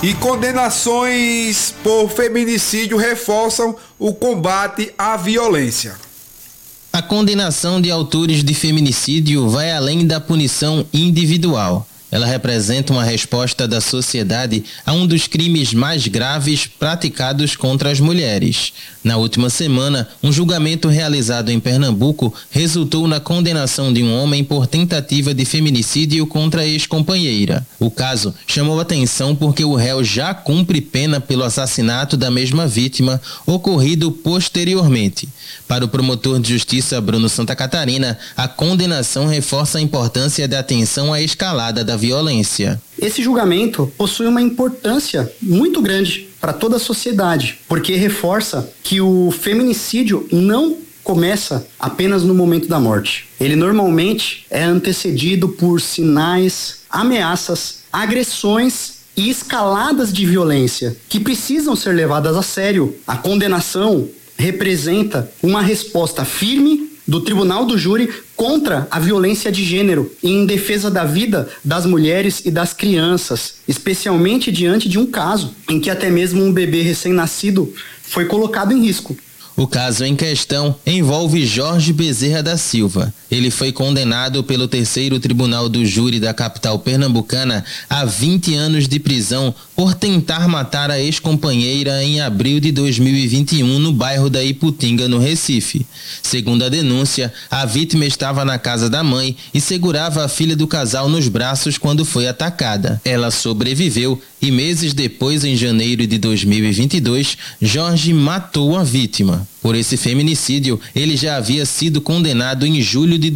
E condenações por feminicídio reforçam o combate à violência. A condenação de autores de feminicídio vai além da punição individual. Ela representa uma resposta da sociedade a um dos crimes mais graves praticados contra as mulheres. Na última semana, um julgamento realizado em Pernambuco resultou na condenação de um homem por tentativa de feminicídio contra a ex-companheira. O caso chamou atenção porque o réu já cumpre pena pelo assassinato da mesma vítima, ocorrido posteriormente. Para o promotor de justiça Bruno Santa Catarina, a condenação reforça a importância da atenção à escalada da violência. Esse julgamento possui uma importância muito grande para toda a sociedade, porque reforça que o feminicídio não começa apenas no momento da morte. Ele normalmente é antecedido por sinais, ameaças, agressões e escaladas de violência que precisam ser levadas a sério. A condenação representa uma resposta firme do Tribunal do Júri contra a violência de gênero e em defesa da vida das mulheres e das crianças, especialmente diante de um caso em que até mesmo um bebê recém-nascido foi colocado em risco. O caso em questão envolve Jorge Bezerra da Silva. Ele foi condenado pelo 3º Tribunal do Júri da capital pernambucana a 20 anos de prisão por tentar matar a ex-companheira em abril de 2021 no bairro da Iputinga, no Recife. Segundo a denúncia, a vítima estava na casa da mãe e segurava a filha do casal nos braços quando foi atacada. Ela sobreviveu e meses depois, em janeiro de 2022, Jorge matou a vítima. Por esse feminicídio, ele já havia sido condenado em julho de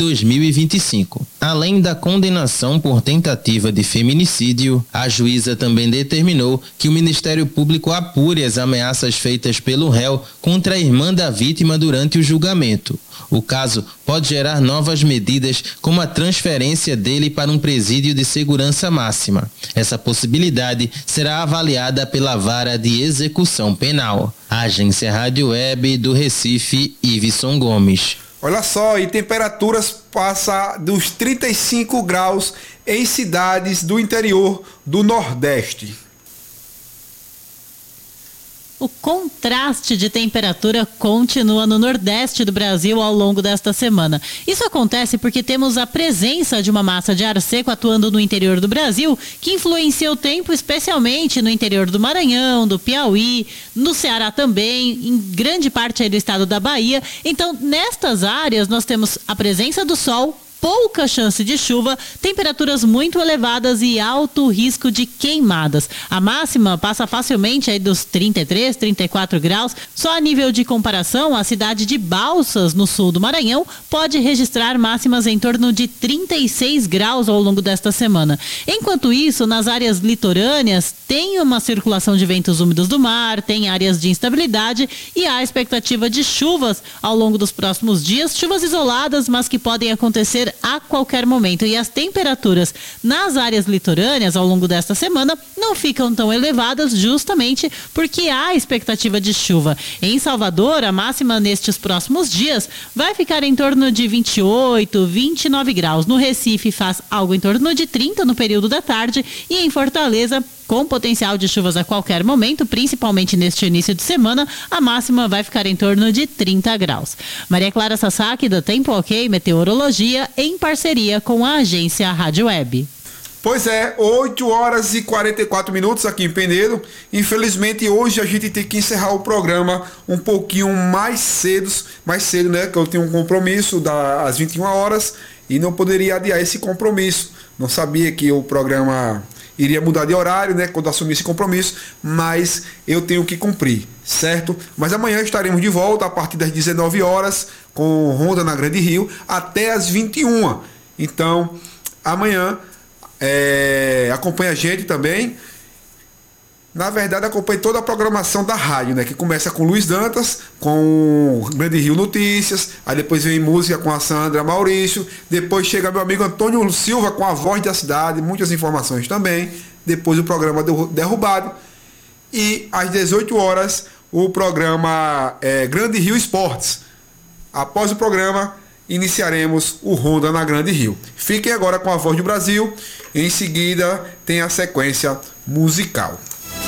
2025. Além da condenação por tentativa de feminicídio, a juíza também determinou que o Ministério Público apure as ameaças feitas pelo réu contra a irmã da vítima durante o julgamento. O caso pode gerar novas medidas, como a transferência dele para um presídio de segurança máxima. Essa possibilidade será avaliada pela Vara de Execução Penal. Agência Rádio Web do Recife, Iveson Gomes. Olha só, e temperaturas passam dos 35 graus em cidades do interior do Nordeste. O contraste de temperatura continua no Nordeste do Brasil ao longo desta semana. Isso acontece porque temos a presença de uma massa de ar seco atuando no interior do Brasil, que influencia o tempo especialmente no interior do Maranhão, do Piauí, no Ceará também, em grande parte aí do estado da Bahia. Então, nestas áreas, nós temos a presença do sol, pouca chance de chuva, temperaturas muito elevadas e alto risco de queimadas. A máxima passa facilmente aí dos 33, 34 graus. Só a nível de comparação, a cidade de Balsas, no sul do Maranhão, pode registrar máximas em torno de 36 graus ao longo desta semana. Enquanto isso, nas áreas litorâneas, tem uma circulação de ventos úmidos do mar, tem áreas de instabilidade e há expectativa de chuvas ao longo dos próximos dias, chuvas isoladas, mas que podem acontecer a qualquer momento. E as temperaturas nas áreas litorâneas ao longo desta semana não ficam tão elevadas, justamente porque há expectativa de chuva. Em Salvador, a máxima nestes próximos dias vai ficar em torno de 28, 29 graus. No Recife faz algo em torno de 30 no período da tarde e em Fortaleza, com potencial de chuvas a qualquer momento, principalmente neste início de semana, a máxima vai ficar em torno de 30 graus. Maria Clara Sasaki, do Tempo Ok Meteorologia, em parceria com a agência Rádio Web. Pois é, 8 horas e 44 minutos aqui em Penedo. Infelizmente, hoje a gente tem que encerrar o programa um pouquinho mais cedo, né? Que eu tenho um compromisso às 21 horas e não poderia adiar esse compromisso. Não sabia que o programa iria mudar de horário, né, quando assumir esse compromisso, mas eu tenho que cumprir, certo? Mas amanhã estaremos de volta a partir das 19 horas com Ronda na Grande Rio até as 21. Então, amanhã acompanha a gente também. Na verdade, acompanhe toda a programação da rádio, né? Que começa com Luiz Dantas, com Grande Rio Notícias, aí depois vem música com a Sandra Maurício, depois chega meu amigo Antônio Silva com a Voz da Cidade, muitas informações também, depois o programa Derrubado, e às 18 horas o programa Grande Rio Esportes. Após o programa, iniciaremos o Ronda na Grande Rio. Fiquem agora com a Voz do Brasil, em seguida tem a sequência musical.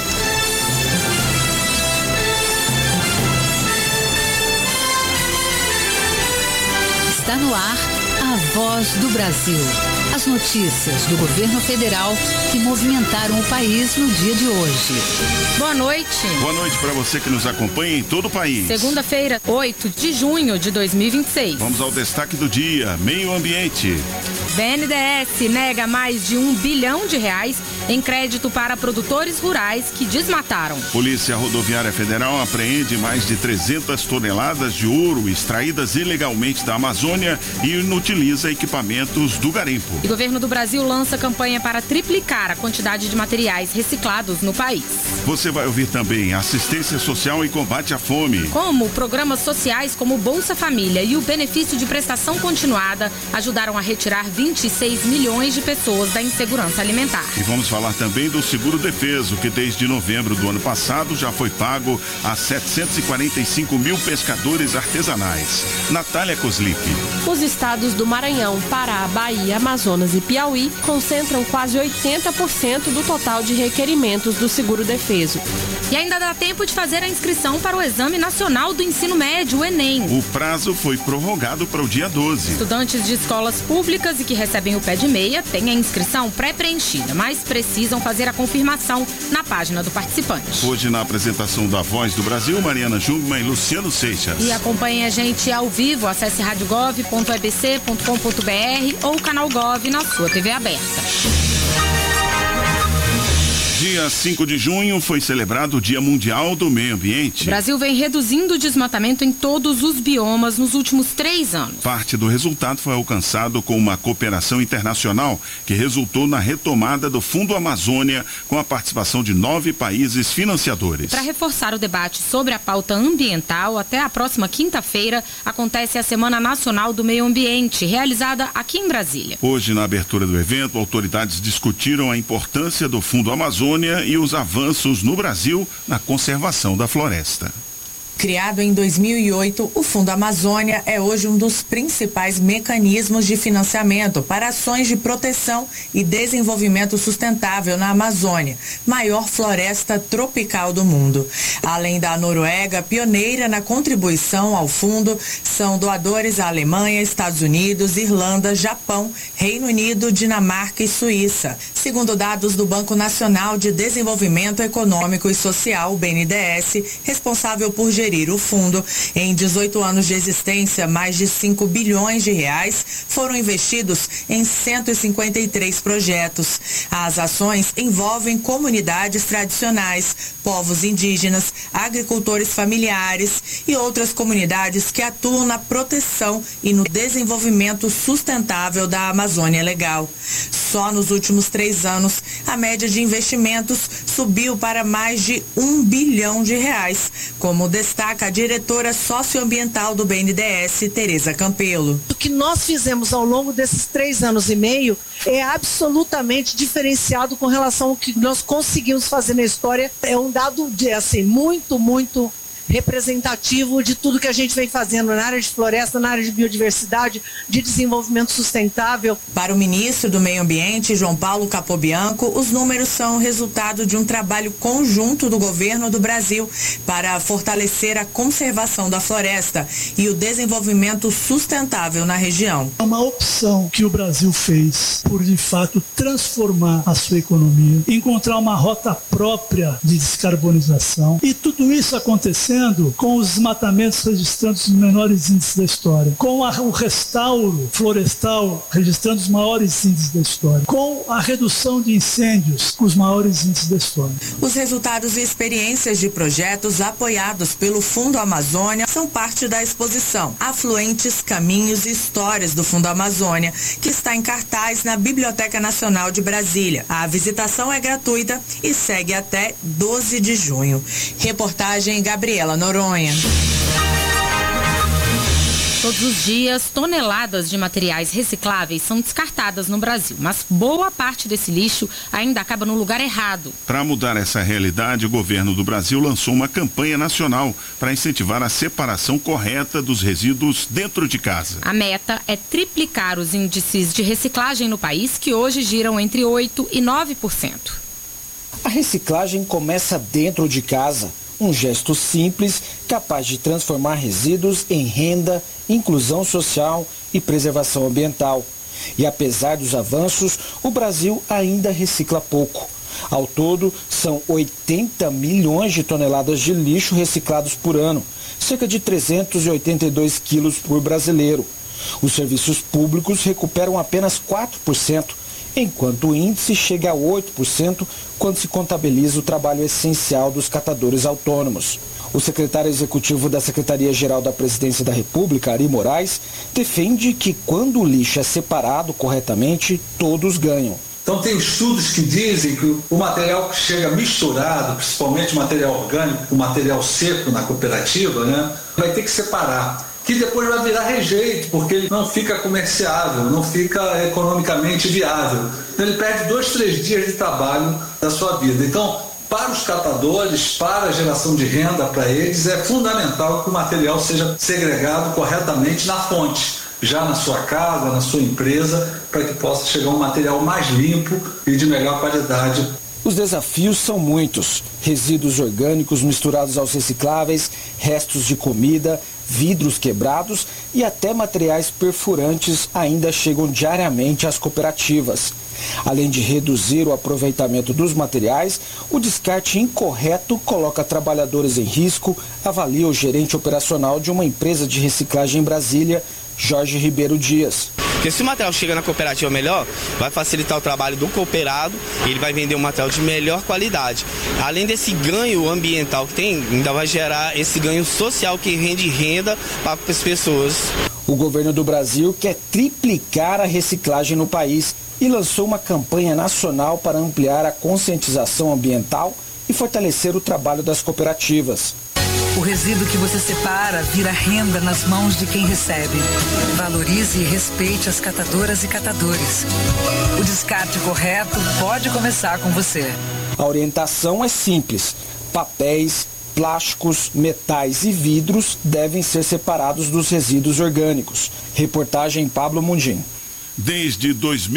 no ar a Voz do Brasil. As notícias do governo federal que movimentaram o país no dia de hoje. Boa noite. Boa noite para você que nos acompanha em todo o país. Segunda-feira, 8 de junho de 2026. Vamos ao destaque do dia: meio ambiente. BNDES nega mais de R$1 bilhão em crédito para produtores rurais que desmataram. Polícia Rodoviária Federal apreende mais de 300 toneladas de ouro extraídas ilegalmente da Amazônia e inutiliza equipamentos do garimpo. E o governo do Brasil lança campanha para triplicar a quantidade de materiais reciclados no país. Você vai ouvir também assistência social e combate à fome. Como programas sociais como o Bolsa Família e o benefício de prestação continuada ajudaram a retirar 26 milhões de pessoas da insegurança alimentar. E vamos falar também do Seguro Defeso, que desde novembro do ano passado já foi pago a 745 mil pescadores artesanais. Natália Koslip. Os estados do Maranhão, Pará, Bahia, Amazonas e Piauí concentram quase 80% do total de requerimentos do Seguro Defeso. E ainda dá tempo de fazer a inscrição para o Exame Nacional do Ensino Médio, o Enem. O prazo foi prorrogado para o dia 12. Estudantes de escolas públicas e que recebem o pé de meia têm a inscrição pré-preenchida, mas precisam fazer a confirmação na página do participante. Hoje, na apresentação da Voz do Brasil, Mariana Jungmann e Luciano Seixas. E acompanhe a gente ao vivo, acesse radiogov.ebc.com.br ou o canal Gov na sua TV aberta. Dia 5 de junho foi celebrado o Dia Mundial do Meio Ambiente. O Brasil vem reduzindo o desmatamento em todos os biomas nos últimos 3 anos. Parte do resultado foi alcançado com uma cooperação internacional que resultou na retomada do Fundo Amazônia com a participação de 9 países financiadores. Para reforçar o debate sobre a pauta ambiental, até a próxima quinta-feira acontece a Semana Nacional do Meio Ambiente, realizada aqui em Brasília. Hoje, na abertura do evento, autoridades discutiram a importância do Fundo Amazônia e os avanços no Brasil na conservação da floresta. Criado em 2008, o Fundo Amazônia é hoje um dos principais mecanismos de financiamento para ações de proteção e desenvolvimento sustentável na Amazônia, maior floresta tropical do mundo. Além da Noruega, pioneira na contribuição ao fundo, são doadores a Alemanha, Estados Unidos, Irlanda, Japão, Reino Unido, Dinamarca e Suíça. Segundo dados do Banco Nacional de Desenvolvimento Econômico e Social, o BNDES, responsável por gerir o fundo, em 18 anos de existência, mais de 5 bilhões de reais foram investidos em 153 projetos. As ações envolvem comunidades tradicionais, povos indígenas, agricultores familiares e outras comunidades que atuam na proteção e no desenvolvimento sustentável da Amazônia Legal. Só nos últimos 3 anos, a média de investimentos subiu para mais de R$1 bilhão, como destaca a diretora socioambiental do BNDES, Tereza Campelo. O que nós fizemos ao longo desses 3 anos e meio é absolutamente diferenciado com relação ao que nós conseguimos fazer na história. É um dado muito representativo de tudo que a gente vem fazendo na área de floresta, na área de biodiversidade, de desenvolvimento sustentável. Para o ministro do Meio Ambiente, João Paulo Capobianco, os números são resultado de um trabalho conjunto do governo do Brasil para fortalecer a conservação da floresta e o desenvolvimento sustentável na região. É uma opção que o Brasil fez por, de fato, transformar a sua economia, encontrar uma rota própria de descarbonização, e tudo isso acontecendo com os desmatamentos registrando os menores índices da história, com o restauro florestal registrando os maiores índices da história, com a redução de incêndios com os maiores índices da história. Os resultados e experiências de projetos apoiados pelo Fundo Amazônia são parte da exposição Afluentes, Caminhos e Histórias do Fundo Amazônia, que está em cartaz na Biblioteca Nacional de Brasília. A visitação é gratuita e segue até 12 de junho. Reportagem Gabriela Noronha. Todos os dias, toneladas de materiais recicláveis são descartadas no Brasil, mas boa parte desse lixo ainda acaba no lugar errado. Para mudar essa realidade, o governo do Brasil lançou uma campanha nacional para incentivar a separação correta dos resíduos dentro de casa. A meta é triplicar os índices de reciclagem no país, que hoje giram entre 8% e 9%. A reciclagem começa dentro de casa. Um gesto simples, capaz de transformar resíduos em renda, inclusão social e preservação ambiental. E apesar dos avanços, o Brasil ainda recicla pouco. Ao todo, são 80 milhões de toneladas de lixo reciclados por ano, cerca de 382 quilos por brasileiro. Os serviços públicos recuperam apenas 4%, enquanto o índice chega a 8% quando se contabiliza o trabalho essencial dos catadores autônomos. O secretário executivo da Secretaria-Geral da Presidência da República, Ari Moraes, defende que quando o lixo é separado corretamente, todos ganham. Então tem estudos que dizem que o material que chega misturado, principalmente o material orgânico com o material seco na cooperativa, vai ter que separar, que depois vai virar rejeito, porque ele não fica comerciável, não fica economicamente viável. Então ele perde 2, 3 dias de trabalho da sua vida. Então, para os catadores, para a geração de renda para eles, é fundamental que o material seja segregado corretamente na fonte, já na sua casa, na sua empresa, para que possa chegar um material mais limpo e de melhor qualidade. Os desafios são muitos: resíduos orgânicos misturados aos recicláveis, restos de comida, vidros quebrados e até materiais perfurantes ainda chegam diariamente às cooperativas. Além de reduzir o aproveitamento dos materiais, o descarte incorreto coloca trabalhadores em risco, avalia o gerente operacional de uma empresa de reciclagem em Brasília, Jorge Ribeiro Dias. Porque se o material chega na cooperativa melhor, vai facilitar o trabalho do cooperado e ele vai vender um material de melhor qualidade. Além desse ganho ambiental que tem, ainda vai gerar esse ganho social que rende renda para as pessoas. O governo do Brasil quer triplicar a reciclagem no país e lançou uma campanha nacional para ampliar a conscientização ambiental e fortalecer o trabalho das cooperativas. O resíduo que você separa vira renda nas mãos de quem recebe. Valorize e respeite as catadoras e catadores. O descarte correto pode começar com você. A orientação é simples: papéis, plásticos, metais e vidros devem ser separados dos resíduos orgânicos. Reportagem Pablo Mundim. Desde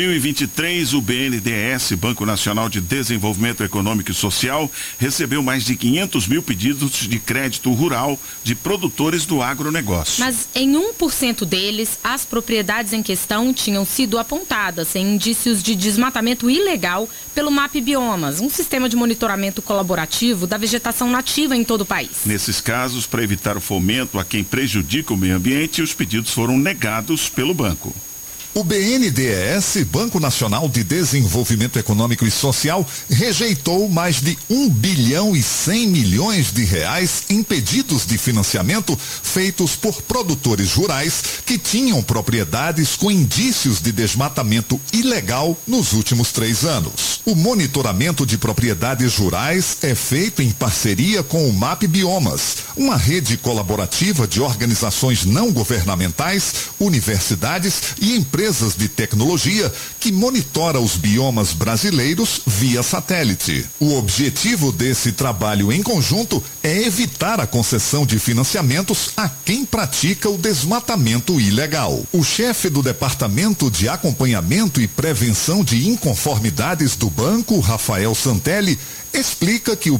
2023, o BNDES, Banco Nacional de Desenvolvimento Econômico e Social, recebeu mais de 500 mil pedidos de crédito rural de produtores do agronegócio. Mas em 1% deles, as propriedades em questão tinham sido apontadas em indícios de desmatamento ilegal pelo MAP Biomas, um sistema de monitoramento colaborativo da vegetação nativa em todo o país. Nesses casos, para evitar o fomento a quem prejudica o meio ambiente, os pedidos foram negados pelo banco. O BNDES, Banco Nacional de Desenvolvimento Econômico e Social, rejeitou mais de 1 bilhão e 100 milhões de reais em pedidos de financiamento feitos por produtores rurais que tinham propriedades com indícios de desmatamento ilegal nos últimos 3 anos. O monitoramento de propriedades rurais é feito em parceria com o MAP Biomas, uma rede colaborativa de organizações não governamentais, universidades e empresas de tecnologia que monitora os biomas brasileiros via satélite. O objetivo desse trabalho em conjunto é evitar a concessão de financiamentos a quem pratica o desmatamento ilegal. O chefe do Departamento de Acompanhamento e Prevenção de Inconformidades do banco, Rafael Santelli, explica que o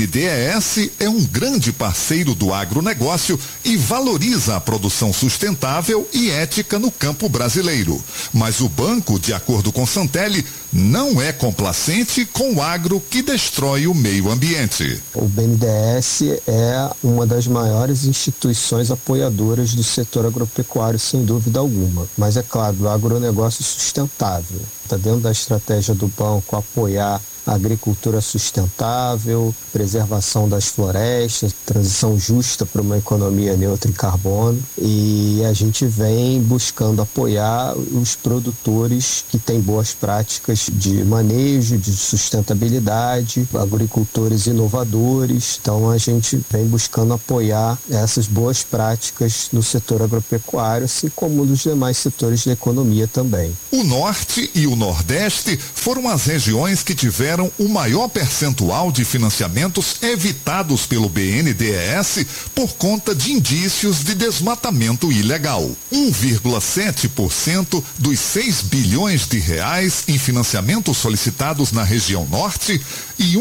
BNDES é um grande parceiro do agronegócio e valoriza a produção sustentável e ética no campo brasileiro. Mas o banco, de acordo com Santelli, não é complacente com o agro que destrói o meio ambiente. O BNDES é uma das maiores instituições apoiadoras do setor agropecuário, sem dúvida alguma. Mas é claro, do agronegócio sustentável. Está dentro da estratégia do banco apoiar a agricultura sustentável, preservação das florestas, transição justa para uma economia neutra em carbono, e a gente vem buscando apoiar os produtores que têm boas práticas de manejo, de sustentabilidade, agricultores inovadores. Então a gente vem buscando apoiar essas boas práticas no setor agropecuário, assim como nos demais setores da economia também. O Norte e o Nordeste foram as regiões que tiveram o maior percentual de financiamentos evitados pelo BNDES por conta de indícios de desmatamento ilegal. 1,7% dos 6 bilhões de reais em financiamentos solicitados na região Norte e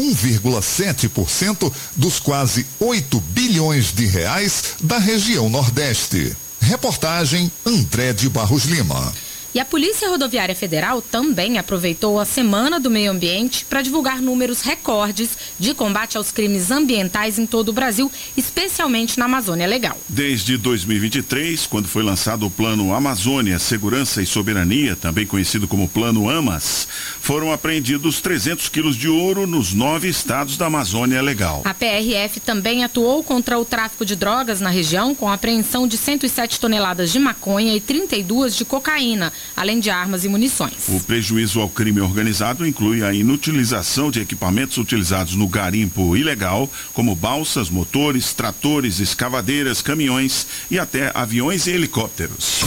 1,7% dos quase 8 bilhões de reais da região Nordeste. Reportagem André de Barros Lima. E a Polícia Rodoviária Federal também aproveitou a Semana do Meio Ambiente para divulgar números recordes de combate aos crimes ambientais em todo o Brasil, especialmente na Amazônia Legal. Desde 2023, quando foi lançado o Plano Amazônia, Segurança e Soberania, também conhecido como Plano AMAS, foram apreendidos 300 quilos de ouro nos 9 estados da Amazônia Legal. A PRF também atuou contra o tráfico de drogas na região, com a apreensão de 107 toneladas de maconha e 32 de cocaína, além de armas e munições. O prejuízo ao crime organizado inclui a inutilização de equipamentos utilizados no garimpo ilegal, como balsas, motores, tratores, escavadeiras, caminhões e até aviões e helicópteros.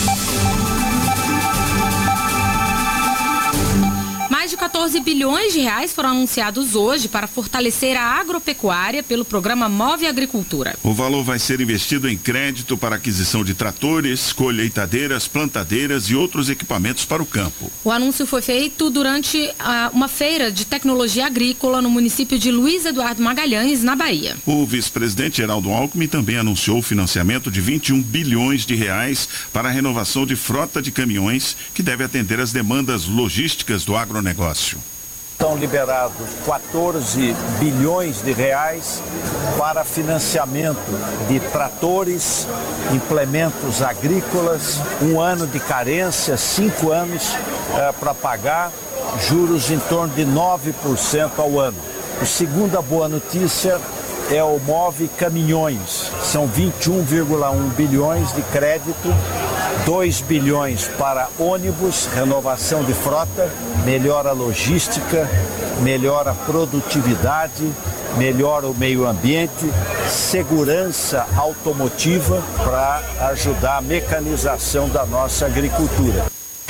Mais de 14 bilhões de reais foram anunciados hoje para fortalecer a agropecuária pelo programa Move Agricultura. O valor vai ser investido em crédito para aquisição de tratores, colheitadeiras, plantadeiras e outros equipamentos para o campo. O anúncio foi feito durante uma feira de tecnologia agrícola no município de Luiz Eduardo Magalhães, na Bahia. O vice-presidente Geraldo Alckmin também anunciou o financiamento de 21 bilhões de reais para a renovação de frota de caminhões, que deve atender às demandas logísticas do agronegócio. Estão liberados 14 bilhões de reais para financiamento de tratores, implementos agrícolas, 1 ano de carência, 5 anos para pagar, juros em torno de 9% ao ano. A segunda boa notícia é o Move Caminhões, são 21,1 bilhões de crédito, 2 bilhões para ônibus, renovação de frota, melhora a logística, melhora a produtividade, melhora o meio ambiente, segurança automotiva para ajudar a mecanização da nossa agricultura.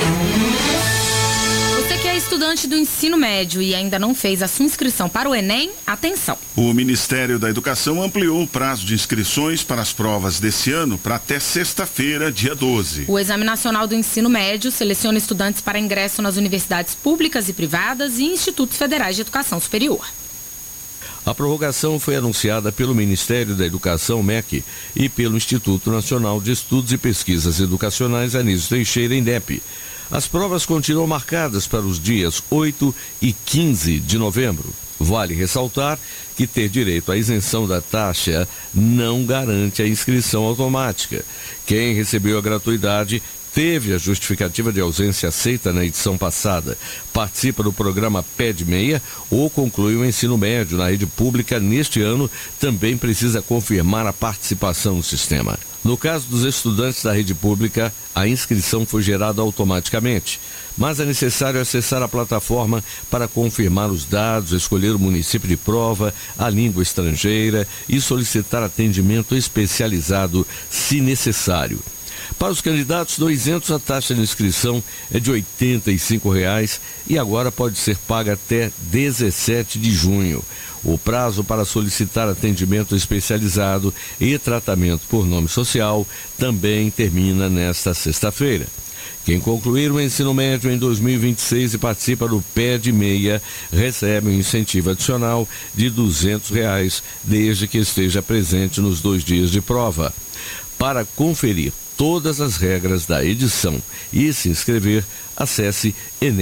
Estudante do ensino médio e ainda não fez a sua inscrição para o Enem, atenção. O Ministério da Educação ampliou o prazo de inscrições para as provas desse ano para até sexta-feira, dia 12. O Exame Nacional do Ensino Médio seleciona estudantes para ingresso nas universidades públicas e privadas e institutos federais de educação superior. A prorrogação foi anunciada pelo Ministério da Educação, MEC, e pelo Instituto Nacional de Estudos e Pesquisas Educacionais, Anísio Teixeira, INEP. As provas continuam marcadas para os dias 8 e 15 de novembro. Vale ressaltar que ter direito à isenção da taxa não garante a inscrição automática. Quem recebeu a gratuidade teve a justificativa de ausência aceita na edição passada, participa do programa PED Meia ou conclui o ensino médio na rede pública neste ano, também precisa confirmar a participação no sistema. No caso dos estudantes da rede pública, a inscrição foi gerada automaticamente, mas é necessário acessar a plataforma para confirmar os dados, escolher o município de prova, a língua estrangeira e solicitar atendimento especializado se necessário. Para os candidatos não isentos, a taxa de inscrição é de R$ 85,00 e agora pode ser paga até 17 de junho. O prazo para solicitar atendimento especializado e tratamento por nome social também termina nesta sexta-feira. Quem concluir o ensino médio em 2026 e participa do PED Meia recebe um incentivo adicional de R$ 200,00, desde que esteja presente nos 2 dias de prova. Para conferir todas as regras da edição e se inscrever, acesse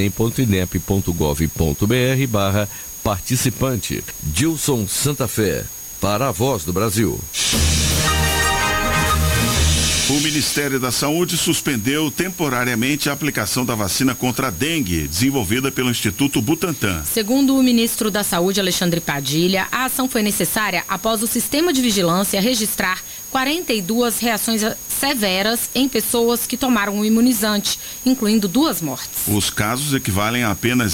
enem.inep.gov.br/participante. Dilson Santa Fé, para a Voz do Brasil. O Ministério da Saúde suspendeu temporariamente a aplicação da vacina contra a dengue, desenvolvida pelo Instituto Butantan. Segundo o ministro da Saúde, Alexandre Padilha, a ação foi necessária após o sistema de vigilância registrar 42 reações severas em pessoas que tomaram o imunizante, incluindo 2 mortes. Os casos equivalem a apenas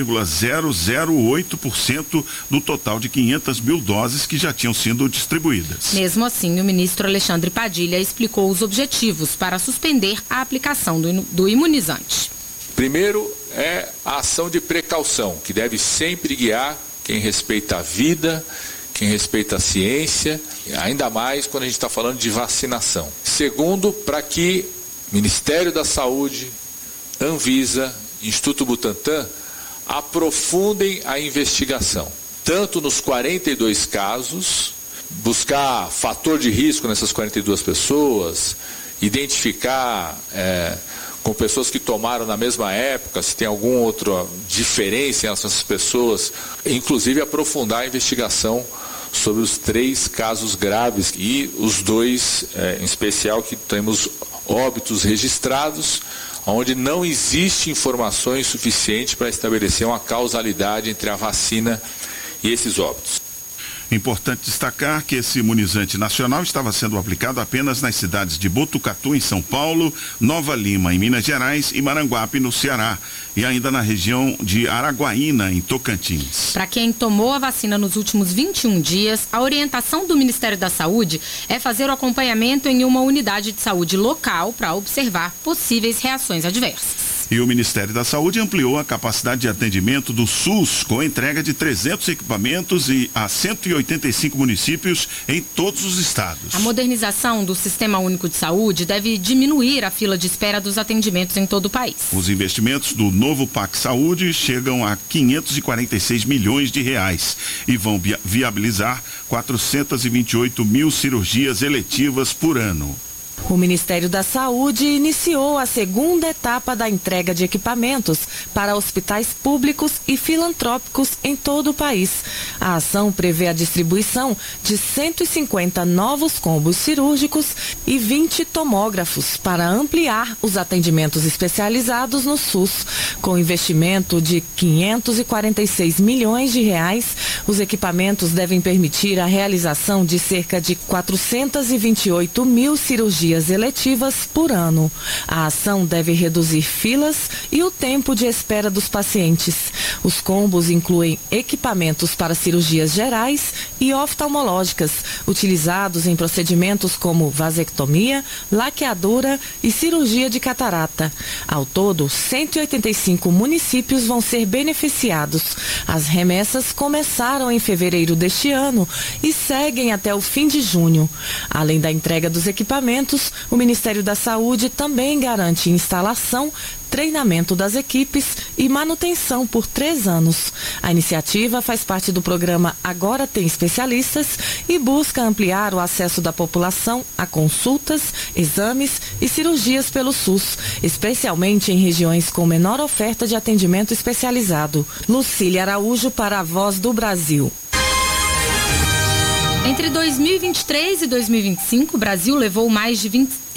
0,008% do total de 500 mil doses que já tinham sido distribuídas. Mesmo assim, o ministro Alexandre Padilha explicou os objetivos para suspender a aplicação do imunizante. Primeiro é a ação de precaução, que deve sempre guiar quem respeita a vida, quem respeita a ciência, ainda mais quando a gente está falando de vacinação. Segundo, para que Ministério da Saúde, Anvisa, Instituto Butantan aprofundem a investigação, tanto nos 42 casos, buscar fator de risco nessas 42 pessoas, identificar com pessoas que tomaram na mesma época, se tem alguma outra diferença em relação a essas pessoas, inclusive aprofundar a investigação sobre os 3 casos graves e os 2, em especial, que temos óbitos registrados, onde não existe informações suficientes para estabelecer uma causalidade entre a vacina e esses óbitos. Importante destacar que esse imunizante nacional estava sendo aplicado apenas nas cidades de Botucatu, em São Paulo, Nova Lima, em Minas Gerais, e Maranguape, no Ceará, e ainda na região de Araguaína, em Tocantins. Para quem tomou a vacina nos últimos 21 dias, a orientação do Ministério da Saúde é fazer o acompanhamento em uma unidade de saúde local para observar possíveis reações adversas. E o Ministério da Saúde ampliou a capacidade de atendimento do SUS com a entrega de 300 equipamentos a 185 municípios em todos os estados. A modernização do Sistema Único de Saúde deve diminuir a fila de espera dos atendimentos em todo o país. Os investimentos do novo PAC Saúde chegam a 546 milhões de reais e vão viabilizar 428 mil cirurgias eletivas por ano. O Ministério da Saúde iniciou a segunda etapa da entrega de equipamentos para hospitais públicos e filantrópicos em todo o país. A ação prevê a distribuição de 150 novos combos cirúrgicos e 20 tomógrafos para ampliar os atendimentos especializados no SUS. Com investimento de 546 milhões de reais, os equipamentos devem permitir a realização de cerca de 428 mil cirurgias eletivas por ano. A ação deve reduzir filas e o tempo de espera dos pacientes. Os combos incluem equipamentos para cirurgias gerais e oftalmológicas, utilizados em procedimentos como vasectomia, laqueadura e cirurgia de catarata. Ao todo, 185 municípios vão ser beneficiados. As remessas começaram em fevereiro deste ano e seguem até o fim de junho. Além da entrega dos equipamentos, o Ministério da Saúde também garante instalação, treinamento das equipes e manutenção por 3 anos. A iniciativa faz parte do programa Agora Tem Especialistas e busca ampliar o acesso da população a consultas, exames e cirurgias pelo SUS, especialmente em regiões com menor oferta de atendimento especializado. Lucília Araújo para a Voz do Brasil. Entre 2023 e 2025, o Brasil levou mais de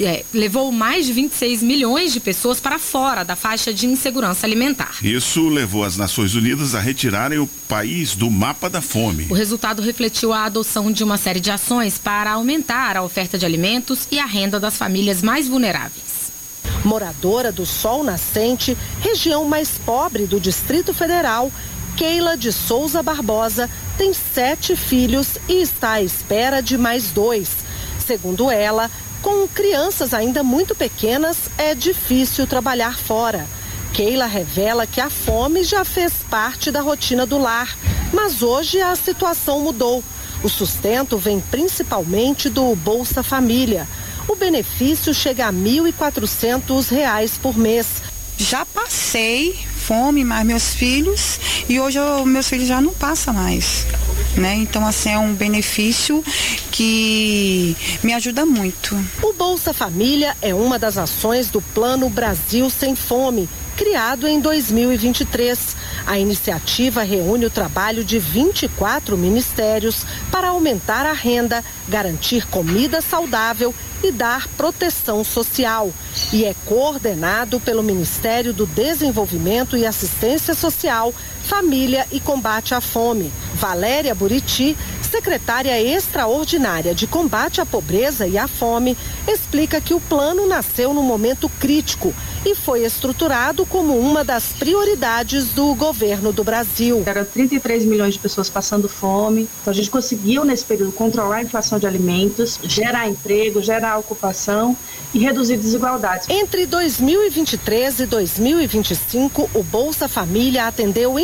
26 milhões de pessoas para fora da faixa de insegurança alimentar. Isso levou as Nações Unidas a retirarem o país do mapa da fome. O resultado refletiu a adoção de uma série de ações para aumentar a oferta de alimentos e a renda das famílias mais vulneráveis. Moradora do Sol Nascente, região mais pobre do Distrito Federal, Keila de Souza Barbosa tem 7 filhos e está à espera de mais 2. Segundo ela, com crianças ainda muito pequenas, é difícil trabalhar fora. Keila revela que a fome já fez parte da rotina do lar, mas hoje a situação mudou. O sustento vem principalmente do Bolsa Família. O benefício chega a R$ 1.400 por mês. Já passei fome, mas meus filhos, e hoje meus filhos já não passam mais, né? Então, assim, é um benefício que me ajuda muito. O Bolsa Família é uma das ações do Plano Brasil Sem Fome, criado em 2023. A iniciativa reúne o trabalho de 24 ministérios para aumentar a renda, garantir comida saudável e dar proteção social. E é coordenado pelo Ministério do Desenvolvimento e Assistência Social, Família e Combate à Fome. Valéria Buriti, secretária extraordinária de combate à pobreza e à fome, explica que o plano nasceu num momento crítico e foi estruturado como uma das prioridades do governo do Brasil. Era 33 milhões de pessoas passando fome, então a gente conseguiu nesse período controlar a inflação de alimentos, gerar emprego, gerar ocupação e reduzir desigualdades. Entre 2023 e 2025, o Bolsa Família atendeu